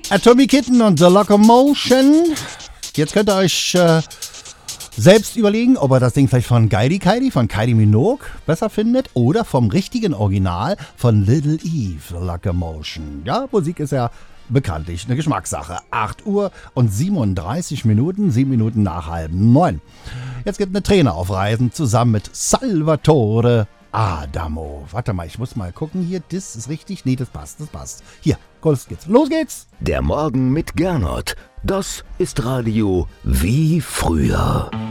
Atomic Kitten und The Locomotion. Jetzt könnt ihr euch selbst überlegen, ob ihr das Ding vielleicht von Kylie Minogue besser findet oder vom richtigen Original von Little Eve, The Locomotion. Ja, Musik ist ja bekanntlich eine Geschmackssache. 8 Uhr und 37 Minuten, 7 Minuten nach 8:30. Jetzt geht eine Trainer auf Reisen zusammen mit Salvatore Adamo. Warte mal, ich muss mal gucken hier. Das ist richtig? Nee, das passt. Hier, los geht's. Der Morgen mit Gernot. Das ist Radio wie früher.